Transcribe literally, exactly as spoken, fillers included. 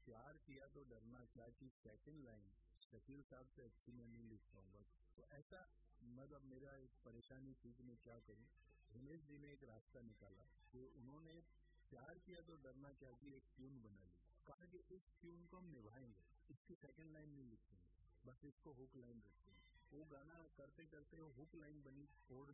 प्यार किया तो डरना क्या की सेकंड लाइन शकील साहब से अच्छी मैं नहीं लिख पाऊंगा। तो ऐसा मतलब मेरा एक परेशानी थी कि मैं क्या करूं। हिमेश जी ने एक रास्ता निकाला कि उन्होंने प्यार किया तो डरना क्या की एक ट्यून बना ली। कहा कि इस ट्यून को हम निभाएंगे, इसकी सेकंड लाइन नहीं लिखेंगे, बस इसको हुक लाइन रखेंगे। वो गाना करते करते वो हुक लाइन बनी, फोर